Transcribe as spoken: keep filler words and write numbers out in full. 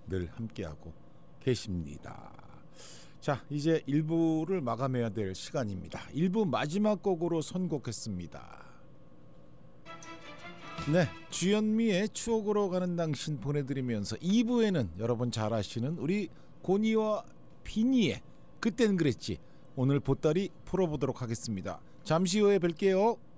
늘 함께하고 계십니다. 자, 이제 일 부를 마감해야 될 시간입니다. 일 부 마지막 곡으로 선곡했습니다. 네, 주현미의 추억으로 가는 당신 보내드리면서 이 부에는 여러분 잘 아시는 우리 고니와 비니의 그땐 그랬지 오늘 보따리 풀어보도록 하겠습니다. 잠시 후에 뵐게요.